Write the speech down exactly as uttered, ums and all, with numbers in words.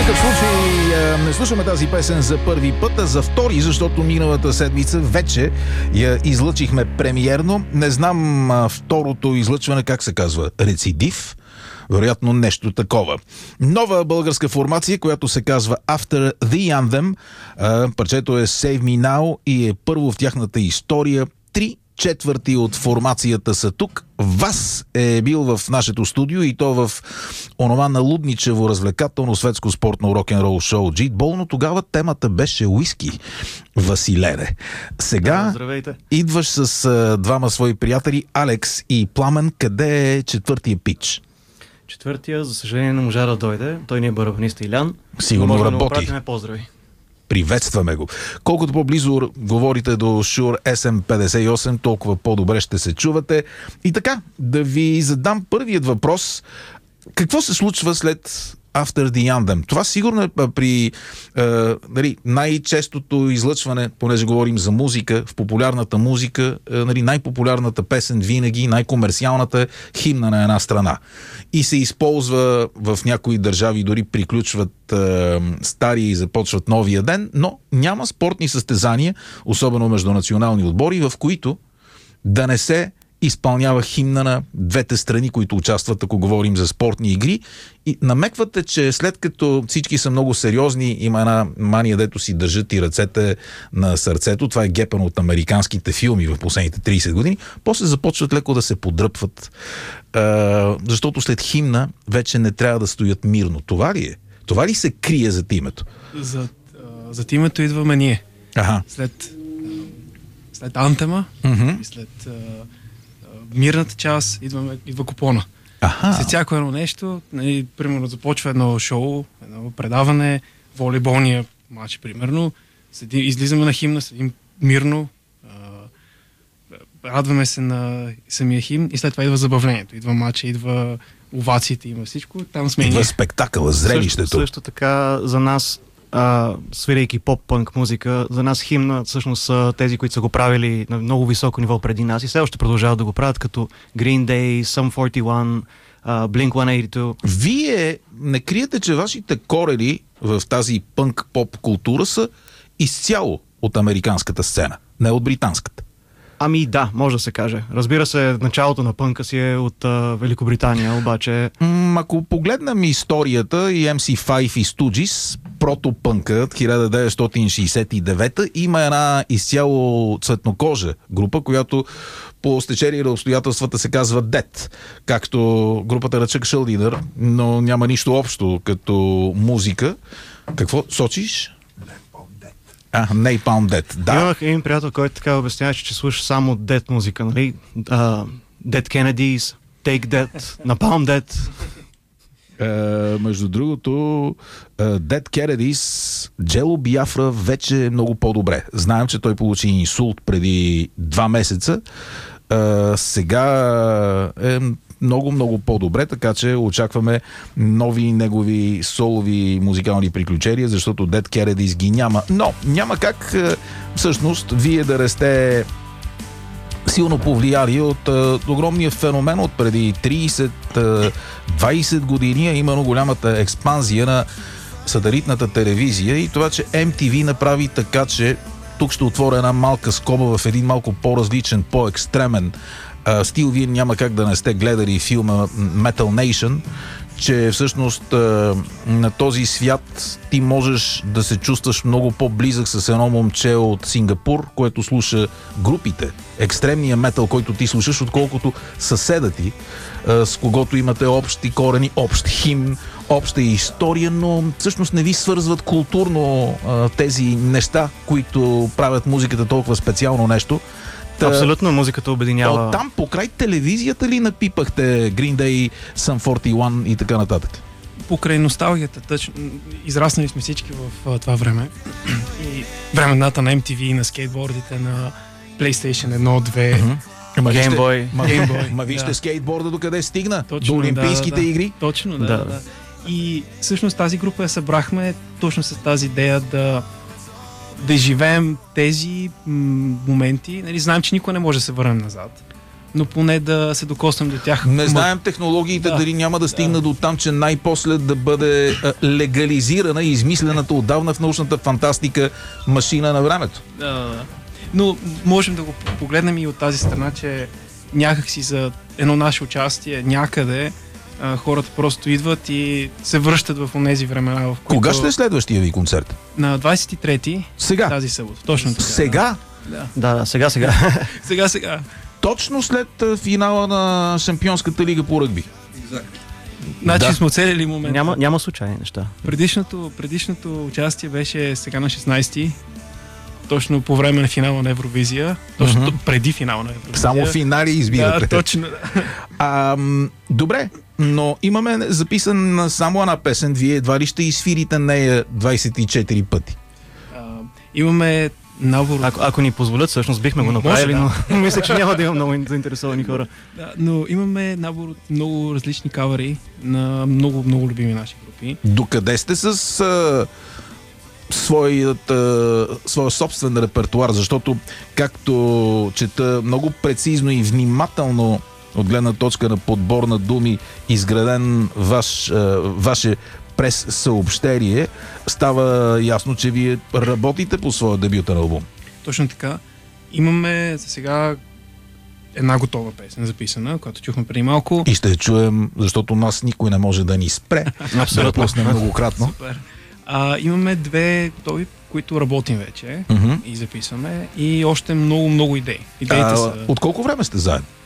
никакъв случай не слушаме тази песен за първи път, а за втори, защото миналата седмица вече я излъчихме премиерно. Не знам а, второто излъчване как се казва. Рецидив? Вероятно нещо такова. Нова българска формация, която се казва After the Anthem. А, парчето е Save Me Now и е първо в тяхната история. Три четвърти от формацията са тук. Вас е бил в нашето студио и то в онова налудничево развлекателно светско спортно рок-н-рол шоу Джитбол, но тогава темата беше уиски. Василене. Сега Здравейте. Идваш с а, двама свои приятели Алекс и Пламен. Къде е четвъртия пич? Четвъртия, за съжаление, не можа да дойде. Той ни е барабаниста Илян. Сигурно работи. Да поздрави. Приветстваме го. Колкото по-близо говорите до Shure Ес Ем петдесет и осем, толкова по-добре ще се чувате. И така, да ви задам първият въпрос. Какво се случва след After the Anthem? Това сигурно е при е, нали, най-честото излъчване, понеже говорим за музика, в популярната музика, е, нали, най-популярната песен винаги, най-комерциалната е химна на една страна. И се използва в някои държави, дори приключват е, стария и започват новия ден, но няма спортни състезания, особено между национални отбори, в които да не се изпълнява химна на двете страни, които участват, ако говорим за спортни игри. И намеквате, че след като всички са много сериозни, има една мания, дето си държат и ръцете на сърцето. Това е гепано от американските филми в последните трийсет години. После започват леко да се подръпват. Е, защото след химна вече не трябва да стоят мирно. Това ли е? Това ли се крие зад името? Зад, зад името идваме ние. Ага. След, след антема Mm-hmm. и след мирната част идваме, идва купона. Аха. След всяко едно нещо, нали, примерно започва едно шоу, едно предаване, волейболния матч, примерно, седим, излизаме на химна, седим мирно, а, радваме се на самия химн и след това идва забавлението, идва матча, идва овациите, има всичко, там сме Идва ние. спектакъла, зрелището. Също, също така за нас, а, свирейки поп-пънк музика, за нас химна всъщност са тези, които са го правили на много високо ниво преди нас и все още продължават да го правят, като Green Day, Sum форти и едно, uh, Blink едно осемдесет и две. Вие не криете, че вашите корени в тази пънк-поп култура са изцяло от американската сцена, не от британската. Ами да, може да се каже. Разбира се, началото на пънка си е от uh, Великобритания, обаче... М, ако погледнем историята и Ем Си файв и Stooges, протопънкът хиляда деветстотин шейсет и девета, има една изцяло цветнокожа група, която по стечение на обстоятелствата се казва Dead, както групата на Чък Шълдинър, но няма нищо общо като музика. Какво сочиш? А, Napalm Death, да. Имах един приятел, който така обясняваше, че слуша само Dead музика, нали? Uh, Dead Kennedys, Take That, Napalm Death. Uh, между другото, uh, Dead Kennedys, Джело Биафра вече е много по-добре. Знаем, че той получи инсулт преди два месеца. Uh, сега е много-много по-добре, така че очакваме нови негови солови музикални приключения, защото Dead Kennedys ги няма. Но няма как всъщност вие да расте силно повлияли от а, огромния феномен от преди трийсет-двайсет години, а именно голямата експанзия на сателитната телевизия и това, че Ем Ти Ви направи така, че тук ще отворя една малка скоба в един малко по-различен, по-екстремен Uh, стил. Вие няма как да не сте гледали филма Metal Nation, че всъщност uh, на този свят ти можеш да се чувстваш много по-близък с едно момче от Сингапур, което слуша групите, екстремния метал, който ти слушаш, отколкото съседа ти, uh, с когото имате общи корени, общ химн, обща история, но всъщност не ви свързват културно uh, тези неща, които правят музиката толкова специално нещо. Та, абсолютно, музиката обединява. там покрай телевизията ли напипахте Green Day, Sum форти и едно и така нататък? Покрай носталгията, тъч, израснали сме всички в а, това време. И времената на Ем Ти Ви, на скейтбордите, на PlayStation едно, две, Mm-hmm. Game Boy. Ма, Game Boy, ма вижте да. скейтборда докъде стигна? Точно, до Олимпийските да, да, игри? Точно, да, Да. да. да. И всъщност тази група я събрахме точно с тази идея да да живеем тези м- моменти. Нали, знаем, че никога не може да се върнем назад. но поне да се докоснем до тях. Не знаем технологиите Да. дали няма да стигна Да. до там, че най-после да бъде а, легализирана и измислената отдавна в научната фантастика машина на времето. Да. Но можем да го погледнем и от тази страна, че някакси за едно наше участие някъде а, хората просто идват и се връщат в онези времена, в които... Кога ще е следващия ви концерт? На двадесет и трети Сега. тази събота. Точно така. Сега? Да. Да, да, сега, сега. Сега, сега. Точно след а, финала на Шампионската лига по ръгби. Значи Да. сме оцелили момента. няма, няма случайни неща. Предишното, предишното участие беше сега на шестнадесети, точно по време на финала на Евровизия, точно Мгм. преди финала на Евровизия. Само финали избирате. Да, точно. Да. А, м, добре, но имаме записан само една песен. Вие едва ли ще изфирите нея двадесет и четири пъти? А, имаме набор. Ако, ако ни позволят, всъщност бихме го Може, направили, да. но мисля, че няма да има много заинтересовани хора. Да, но имаме набор от много различни кавери на много, много любими наши групи. Докъде сте с а, своят, а, своя собствен репертуар? Защото, както чета много прецизно и внимателно от гледна точка на подбор на думи, изграден ваш, а, ваше през съобщение, става ясно, че вие работите по своя дебютен албум. Точно така. Имаме за сега една готова песен записана, която чухме преди малко. И ще я чуем, защото нас никой не може да ни спре. Да я пуснем многократно. Супер. А, имаме две готови, които работим вече Мгм. и записваме, и още много, много идеи. Идеите А, са... от колко време сте заедно?